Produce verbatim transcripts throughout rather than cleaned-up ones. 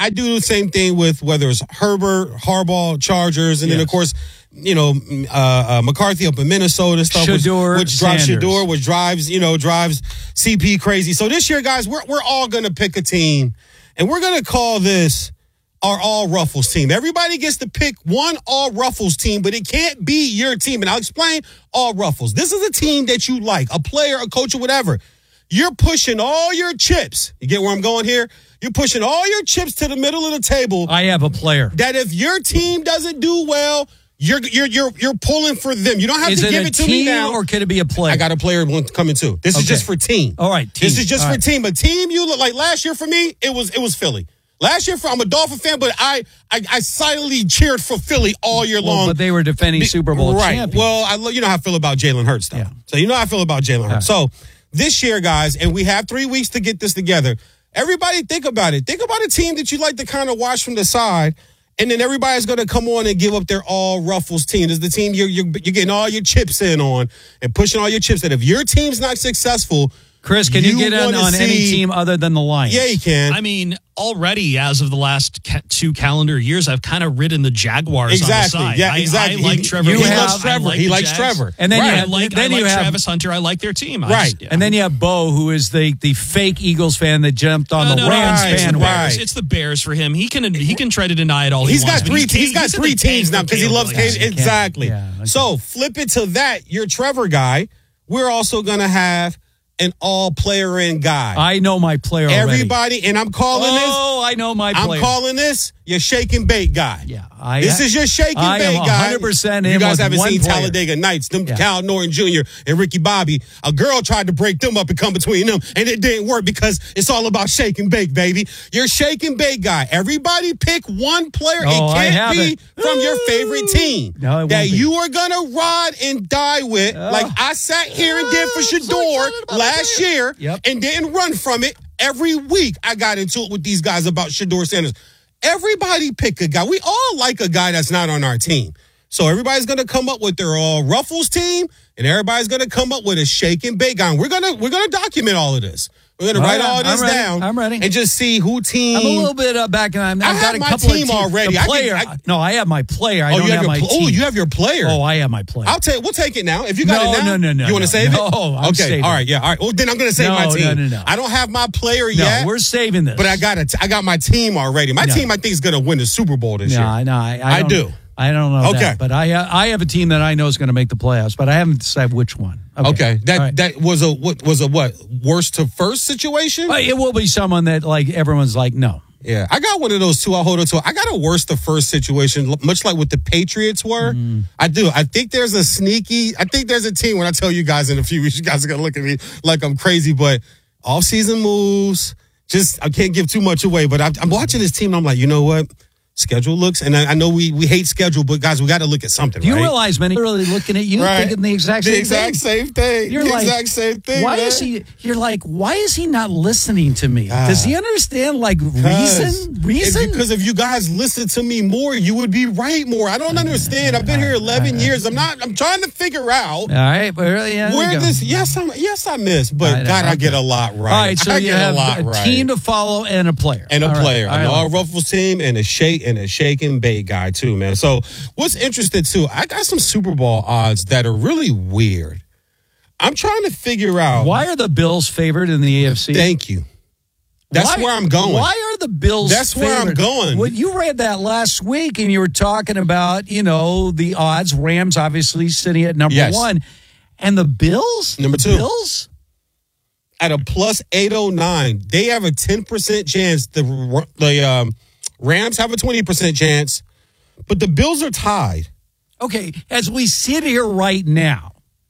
I do the same thing with whether it's Herbert, Harbaugh, Chargers, and yes. then, of course, you know, uh, uh, McCarthy up in Minnesota stuff, Shador, which, which drives Sanders. Shador, which drives, you know, drives C P crazy. So this year, guys, we're, we're all going to pick a team, and we're going to call this our All Ruffles team. Everybody gets to pick one All Ruffles team, but it can't be your team. And I'll explain All Ruffles. This is a team that you like, a player, a coach, or whatever. You're pushing all your chips. You get where I'm going here? You're pushing all your chips to the middle of the table. I have a player. That if your team doesn't do well, you're you're you're you're pulling for them. You don't have is to it give a it to team me now. Or could it be a player? I got a player coming too. This okay. is just for team. All right, team. This is just all for right. team. But team, you look like last year for me, it was it was Philly. Last year, for, I'm a Dolphin fan, but I, I I silently cheered for Philly all year well, long. But they were defending Be, Super Bowl right. champions. Well, I you know how I feel about Jalen Hurts, though. Yeah. So you know how I feel about Jalen Hurts. Right. So this year, guys, and we have three weeks to get this together. Everybody think about it. Think about a team that you like to kind of watch from the side, and then everybody's going to come on and give up their All Ruffles team. This is the team you're, you're, you're getting all your chips in on and pushing all your chips in. If your team's not successful, Chris, can you, you get on, on see, any team other than the Lions? Yeah, you can. I mean, already as of the last ca- two calendar years, I've kind of ridden the Jaguars exactly. on the side. Yeah, exactly. I, I like he, Trevor. He, He loves Trevor. Like he likes Jags. Trevor. And then right. you have, I like, then I you like have, Travis Hunter. I like their team. I right. Just, yeah. And then you have Bo, who is the, the fake Eagles fan that jumped on no, the no, Rams no, it's, fan. the Bears. Right. It's the Bears for him. He can he can try to deny it all he's he got wants. Three, he's, he's got he's three teams now because he loves Caleb. Caleb. Exactly. Yeah, okay. So flip it to that. Your Trevor guy. We're also going to have an all-player in guy. I know my player already. Everybody, and I'm calling oh, this. Oh, I know my player. I'm calling this your shake and bake guy. Yeah. I, this is your shake and I bake am guy. one hundred percent You guys with haven't one seen player. Talladega Nights. Them Yeah. Cal Norton Junior and Ricky Bobby. A girl tried to break them up and come between them, and it didn't work because it's all about shake and bake, baby. Your shake and bake guy. Everybody pick one player. Oh, it I can't have be it. from your favorite team No, it won't that be. you are going to ride and die with, Oh. like I sat here and did for Shador last year Yep. and didn't run from it. Every week I got into it with these guys about Shador Sanders. Everybody pick a guy. We all like a guy that's not on our team. So everybody's going to come up with their all Ruffles team, and everybody's going to come up with a shake and bake guy. We're going to we're going to document all of this. We're going to All write right, all I'm this ready. down. I'm ready. And just see who team. I'm a little bit uh, back, and I'm, I've I got have a my couple team of teams. already. The I can- player. I- no, I have my player. I oh, don't you have, have your my pl- team. Oh, you have your player. Oh, I have my player. I'll take. We'll take it now. If you got No, it now, no, no, no, You want to no. save it? No, I'm okay. saving All it. right. Yeah. All right. Well, then I'm going to save No, my no, team. no, no. I don't have my player no, yet. we're saving this. But I got it. I got my team already. My No. team, I think, is going to win the Super Bowl this no, year. I know. I, I, I don't- do. I don't know Okay. that, but I uh, I have a team that I know is going to make the playoffs, but I haven't decided which one. Okay, Okay, that All right. that was a what was a what worst to first situation. But it will be someone that like everyone's like no. Yeah, I got one of those too. I'll hold on to it. I got a worst to first situation, much like what the Patriots were. Mm. I do. I think there's a sneaky. I think there's a team. When I tell you guys in a few weeks, you guys are gonna look at me like I'm crazy. But off season moves. Just I can't give too much away. But I'm, I'm watching this team. and I'm like, you know what? Schedule looks, and I, I know we, we hate schedule, but guys, we got to look at something. Do you right? realize many are really looking at you Right. thinking the exact the same exact thing? same thing? You're the like, exact same thing. Why man. is he? You're like, why is he not listening to me? Ah. Does he understand like reason? Reason? If, because if you guys listen to me more, you would be right more. I don't understand. I've been here eleven years. I'm not. I'm trying to figure out All right, but really, yeah, there where you go. this. Yes, I'm. Yes, I miss. But I know, God, I okay. get a lot right. All right, so I you get have a lot a right. team to follow and a player. and a All right, player, all an right. all Ruffles team, and a shake and a shake and bake guy too, man. So what's interesting too? I got some Super Bowl odds that are really weird. I'm trying to figure out Why are the Bills favored in the A F C? Thank you. That's Why- where I'm going. Why are the Bills That's where I'm favored? going. Well, you read that last week, and you were talking about, you know, the odds. Rams obviously sitting at number Yes. one. And the Bills? Number The two. Bills? At a plus eight oh nine, they have a ten percent chance. The the um, Rams have a twenty percent chance, but the Bills are tied. Okay, as we sit here right now,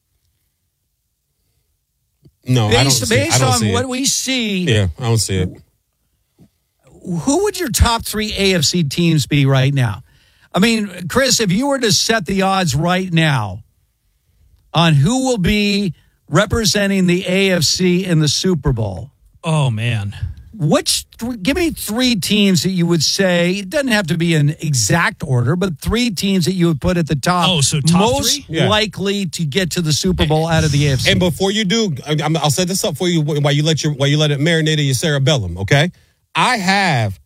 No, I don't based, see it. I based don't on see what it. we see, Yeah, I don't see it. who would your top three A F C teams be right now? I mean, Chris, if you were to set the odds right now on who will be representing the A F C in the Super Bowl, Oh, man. which th- give me three teams that you would say, it doesn't have to be in exact order, but three teams that you would put at the top, Oh, so top most three? Yeah. likely to get to the Super Bowl out of the A F C. And before you do, I'm, I'll set this up for you while you let your while you let it marinate in your cerebellum. Okay, I have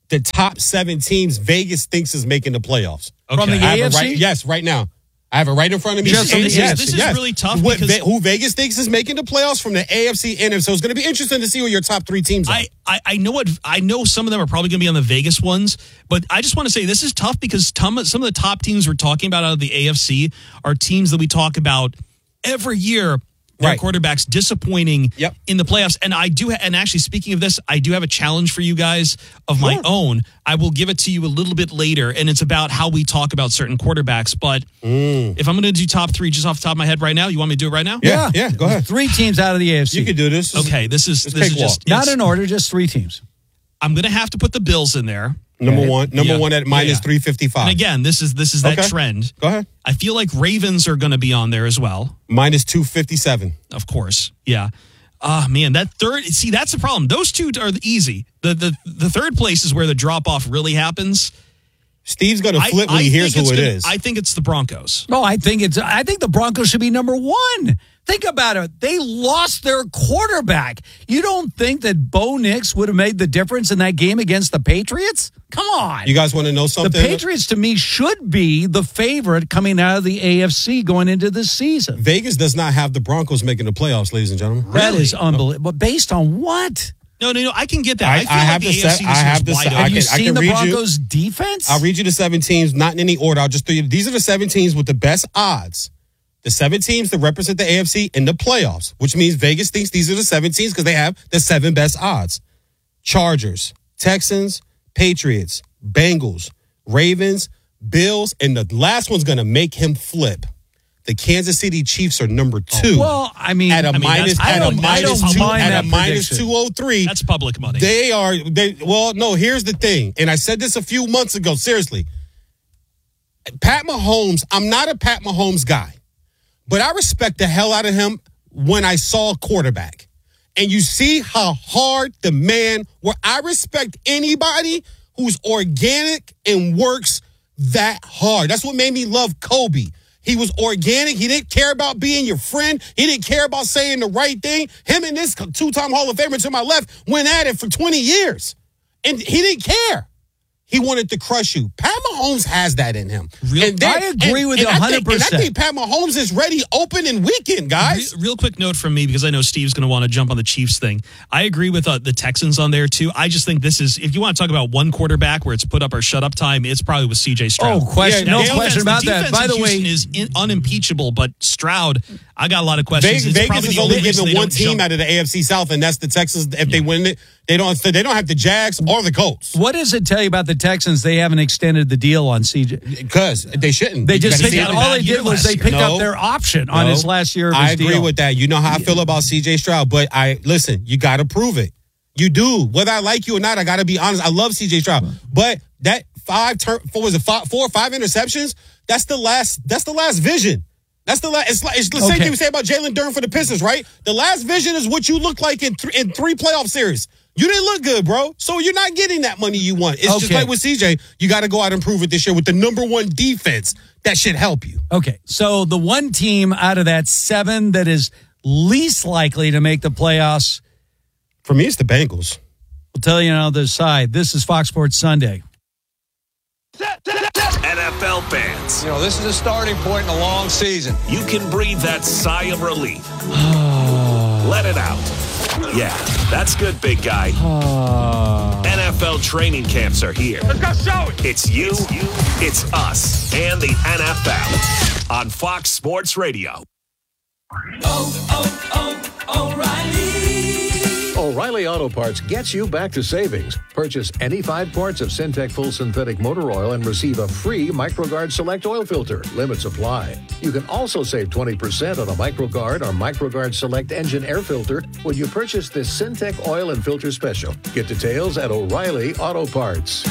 the top seven teams Vegas thinks is making the playoffs. Okay. From the I have A it F C? right, yes, right now. I have it right in front of me. Just This from is, the- yes, this is yes. really tough What, because Ve- who Vegas thinks is making the playoffs from the A F C and N F C. So it's going to be interesting to see who your top three teams are. I, I, I know what I know some of them are probably going to be on the Vegas ones, but I just want to say this is tough because some, some of the top teams we're talking about out of the A F C are teams that we talk about every year. Their Right. quarterbacks disappointing Yep. in the playoffs. And I do, ha- and actually speaking of this, I do have a challenge for you guys of my Sure. own. I will give it to you a little bit later, and it's about how we talk about certain quarterbacks. But if I'm going to do top three just off the top of my head right now, you want me to do it right now? Yeah, yeah, go ahead. Three teams out of the A F C. You can do this. Okay, this is Let's this is cakewalk. just Not it's- in order, just three teams. I'm going to have to put the Bills in there. Number Okay. one. Number Yeah. one at Yeah, minus yeah. three fifty-five. And again, this is this is that Okay. trend. Go ahead. I feel like Ravens are going to be on there as well. Minus two fifty-seven. Of course, yeah. Ah, man, that third. See, that's the problem. Those two are the easy. The the the third place is where the drop off really happens. Steve's going to I- flip I when he hears think who it's it gonna- is. I think it's the Broncos. No, I think it's. I think the Broncos should be number one. Think about it. They lost their quarterback. You don't think that Bo Nix would have made the difference in that game against the Patriots? Come on. You guys want to know the something? Patriots, to me, should be the favorite coming out of the A F C going into this season. Vegas does not have the Broncos making the playoffs, ladies and gentlemen. That Really? is unbelievable. But based on what? No, no, no. I can get that. I- I, feel I like have the the A F C set- this I year have is the wide set- open. I Have you can- I seen can the read you. Broncos' defense? I'll read you the seven teams, not in any order. I'll just tell you these are the seven teams with the best odds. The seven teams that represent the A F C in the playoffs, which means Vegas thinks these are the seven teams because they have the seven best odds. Chargers, Texans, Patriots, Bengals, Ravens, Bills, and the last one's going to make him flip. The Kansas City Chiefs are number two. Well, I mean, at a I mean, minus, that's- I at a don't- I minus don't two, mind at a that minus prediction. two oh three. That's public money. They are they well, no, here's the thing. And I said this a few months ago, seriously. Pat Mahomes, I'm not a Pat Mahomes guy, but I respect the hell out of him when I saw quarterback. And you see how hard the man where I respect anybody who's organic and works that hard. That's what made me love Kobe. He was organic. He didn't care about being your friend. He didn't care about saying the right thing. Him and this two-time Hall of Famer to my left went at it for twenty years. And he didn't care. He wanted to crush you. Pat Mahomes has that in him. Real- And there- I agree and- with and you I think- one hundred percent. And I think Pat Mahomes is ready, open, and weekend, guys. Re- real quick note from me because I know Steve's going to want to jump on the Chiefs thing. I agree with uh, the Texans on there too. I just think this is if you want to talk about one quarterback where it's put up or shut up time, it's probably with C J Stroud. Oh, question, Yeah, no the question defense- about the that. defense By in the way, Houston is in, unimpeachable, but Stroud, I got a lot of questions. Vegas, It's Vegas probably is the only reason giving they one don't team jump. out of the A F C South, and that's the Texans. If they win it, they don't. They don't have the Jags or the Colts what does it tell you about the Texans? They haven't extended the deal on C J. because they shouldn't. They You just gotta picked see up, it. all they bad year did was last they year. picked No. up their option on No. his last year of his I agree deal. with that. You know how I feel about C J Stroud, but I listen. You got to prove it. You do, whether I like you or not. I got to be honest. I love C J Stroud, but that five turn, four was it five, four or five interceptions? That's the last. That's the last vision. That's the last. It's like it's the same Okay. thing we say about Jalen Durham for the Pistons, right? The last vision is what you look like in th- in three playoff series. You didn't look good, bro. So you're not getting that money you want. It's just Okay. like with C J. You got to go out and prove it this year with the number one defense. That should help you. Okay, so the one team out of that seven that is least likely to make the playoffs, For me, it's the Bengals. I'll tell you on the other side. This is Fox Sports Sunday. N F L fans, You know, this is a starting point in a long season. you can breathe that sigh of relief. Let it out. Yeah, that's good, big guy. N F L training camps are here. Let's go show it. It's you, it's us, and the N F L on Fox Sports Radio. O'Reilly Auto Parts gets you back to savings. Purchase any five quarts of Syntec Full Synthetic Motor Oil and receive a free MicroGuard Select Oil Filter. Limits apply. You can also save twenty percent on a MicroGuard or MicroGuard Select Engine Air Filter when you purchase this Syntec Oil and Filter Special. Get details at O'Reilly Auto Parts.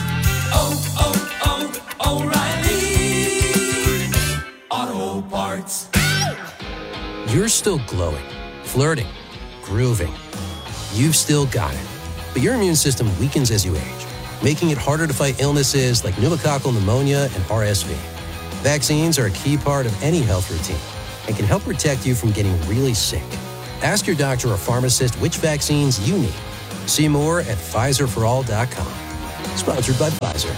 You're still glowing, flirting, grooving. You've still got it. But your immune system weakens as you age, making it harder to fight illnesses like pneumococcal pneumonia and R S V. Vaccines are a key part of any health routine and can help protect you from getting really sick. Ask your doctor or pharmacist which vaccines you need. See more at Pfizer for all dot com. Sponsored by Pfizer.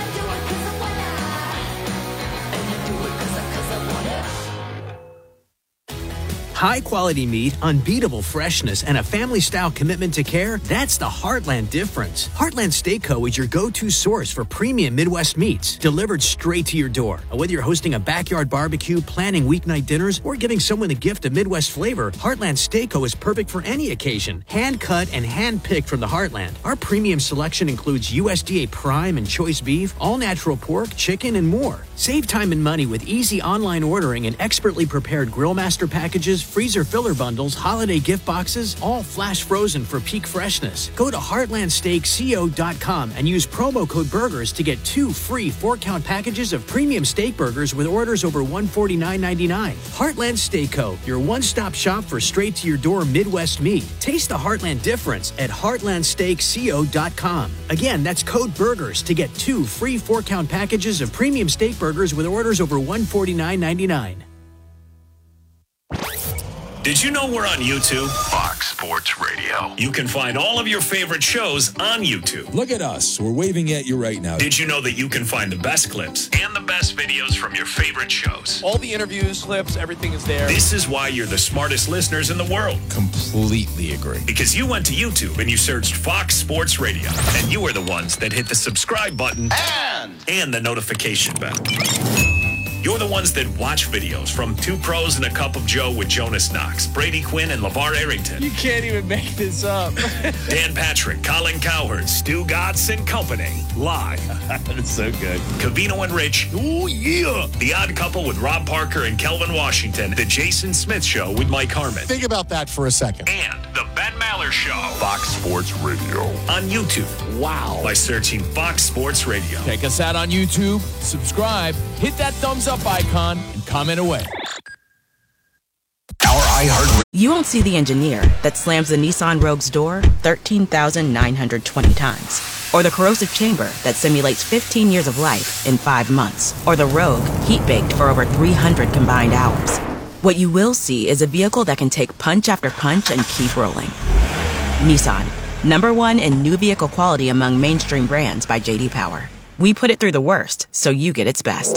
High-quality meat, unbeatable freshness, and a family-style commitment to care, that's the Heartland difference. Heartland Steak Co. is your go-to source for premium Midwest meats, delivered straight to your door. Whether you're hosting a backyard barbecue, planning weeknight dinners, or giving someone a gift of Midwest flavor, Heartland Steak Co. is perfect for any occasion. Hand-cut and hand-picked from the Heartland. Our premium selection includes U S D A prime and choice beef, all-natural pork, chicken, and more. Save time and money with easy online ordering and expertly prepared Grillmaster packages, freezer filler bundles, holiday gift boxes, all flash frozen for peak freshness. Go to heartland steak co dot com and use promo code BURGERS to get two free four-count packages of premium steak burgers with orders over one hundred forty-nine dollars and ninety-nine cents. Heartland Steak Co., your one-stop shop for straight-to-your-door Midwest meat. Taste the Heartland difference at heartland steak co dot com. Again, that's code BURGERS to get two free four-count packages of premium steak burgers with orders over one hundred forty-nine dollars and ninety-nine cents. Did you know we're on YouTube? Fox Sports Radio. You can find all of your favorite shows on YouTube. Look at us. We're waving at you right now. Did you know that you can find the best clips and the best videos from your favorite shows? All the interviews, clips, everything is there. This is why you're the smartest listeners in the world. Completely agree. Because you went to YouTube and you searched Fox Sports Radio. And you were the ones that hit the subscribe button and, and the notification bell. You're the ones that watch videos from Two Pros and a Cup of Joe with Jonas Knox, Brady Quinn, and LeVar Arrington. You can't even make this up. Dan Patrick, Colin Cowherd, Stu Gatz and Company. Live. That's so good. Covino and Rich. Oh, yeah. The Odd Couple with Rob Parker and Kelvin Washington. The Jason Smith Show with Mike Harmon. Think about that for a second. And the Ben Maller Show. Fox Sports Radio. On YouTube. Wow. By searching Fox Sports Radio. Check us out on YouTube. Subscribe. Hit that thumbs up icon and comment away. Our iHeart. You won't see the engineer that slams the Nissan Rogue's door thirteen thousand nine hundred twenty times. Or the corrosive chamber that simulates fifteen years of life in five months. Or the Rogue heat-baked for over three hundred combined hours. What you will see is a vehicle that can take punch after punch and keep rolling. Nissan, number one in new vehicle quality among mainstream brands by J D Power. We put it through the worst, so you get its best.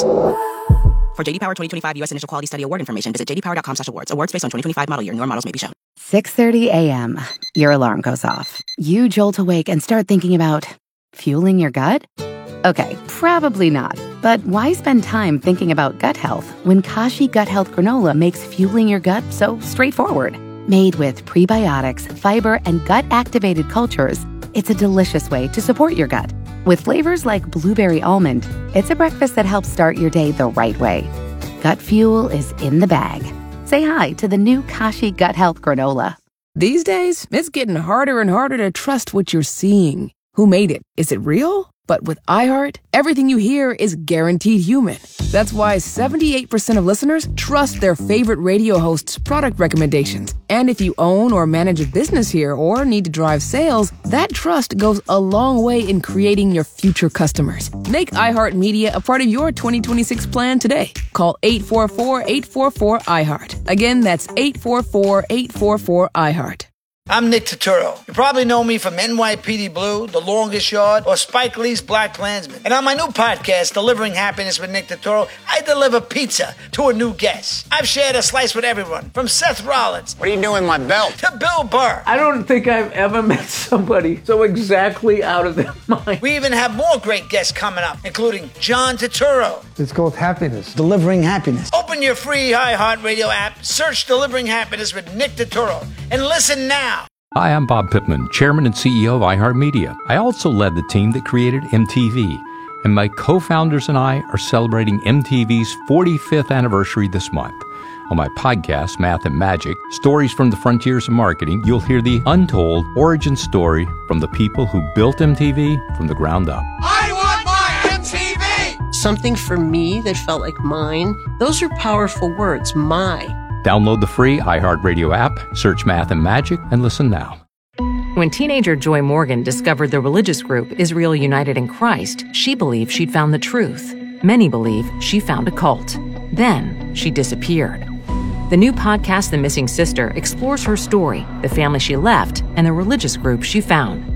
For J D Power twenty twenty-five U S Initial Quality Study Award information, visit j d power dot com slash awards. Awards based on twenty twenty-five model year. Newer models may be shown. six thirty a.m. Your alarm goes off. You jolt awake and start thinking about fueling your gut? Okay, probably not. But why spend time thinking about gut health when Kashi Gut Health Granola makes fueling your gut so straightforward? Made with prebiotics, fiber, and gut-activated cultures, it's a delicious way to support your gut. With flavors like blueberry almond, it's a breakfast that helps start your day the right way. Gut fuel is in the bag. Say hi to the new Kashi Gut Health Granola. These days, it's getting harder and harder to trust what you're seeing. Who made it? Is it real? But with iHeart, everything you hear is guaranteed human. That's why seventy-eight percent of listeners trust their favorite radio host's product recommendations. And if you own or manage a business here or need to drive sales, that trust goes a long way in creating your future customers. Make iHeartMedia a part of your twenty twenty-six plan today. Call eight four four, eight four four, iHeart. Again, that's eight four four, eight four four, iHeart. I'm Nick Turturro. You probably know me from N Y P D Blue, The Longest Yard, or Spike Lee's Black Klansman. And on my new podcast, Delivering Happiness with Nick Turturro, I deliver pizza to a new guest. I've shared a slice with everyone, from Seth Rollins. What are you doing with my belt? To Bill Burr. I don't think I've ever met somebody so exactly out of their mind. We even have more great guests coming up, including John Turturro. It's called Happiness. Delivering Happiness. Open your free iHeartRadio app, search Delivering Happiness with Nick Turturro, and listen now. Hi, I'm Bob Pittman, Chairman and C E O of iHeartMedia. I also led the team that created M T V, and my co-founders and I are celebrating M T V's forty-fifth anniversary this month. On my podcast, Math and Magic, Stories from the Frontiers of Marketing, you'll hear the untold origin story from the people who built M T V from the ground up. I want my M T V! Something for me that felt like mine. Those are powerful words, my. Download the free iHeartRadio app, search Math and Magic, and listen now. When teenager Joy Morgan discovered the religious group Israel United in Christ, she believed she'd found the truth. Many believe she found a cult. Then she disappeared. The new podcast, The Missing Sister, explores her story, the family she left, and the religious group she found.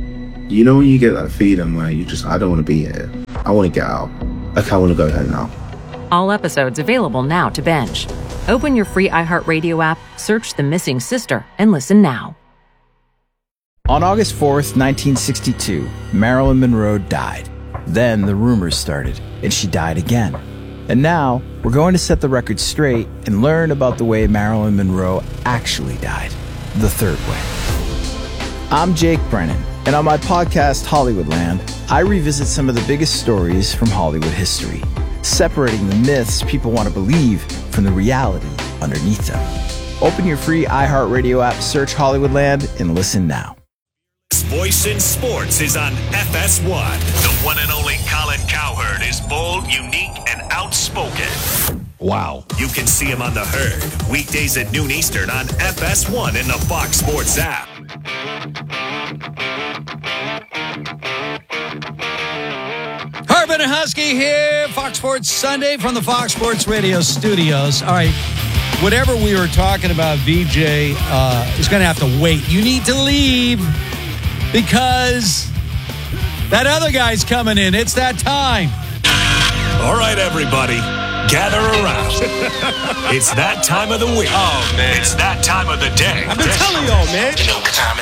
You know when you get that feeling where you just, I don't want to be here. I want to get out. Like, I want to go home now. All episodes available now to binge. Open your free iHeartRadio app, search The Missing Sister, and listen now. On August fourth, nineteen sixty-two, Marilyn Monroe died. Then the rumors started, and she died again. And now, we're going to set the record straight and learn about the way Marilyn Monroe actually died. The third way. I'm Jake Brennan, and on my podcast, Hollywoodland, I revisit some of the biggest stories from Hollywood history, separating the myths people want to believe from the reality underneath them. Open your free iHeartRadio app, search Hollywoodland, and listen now. Voice in Sports is on F S one. The one and only Colin Cowherd is bold, unique, and outspoken. Wow. You can see him on The Herd, weekdays at noon Eastern on F S one and the Fox Sports app. Harbin and Husky here, Fox Sports Sunday from the Fox Sports Radio studios. All right, whatever we were talking about, V J uh, is going to have to wait. You need to leave because that other guy's coming in. It's that time. All right, everybody, gather around. It's that time of the week. Oh, man. It's that time of the day. I've been telling y'all, man. You know what time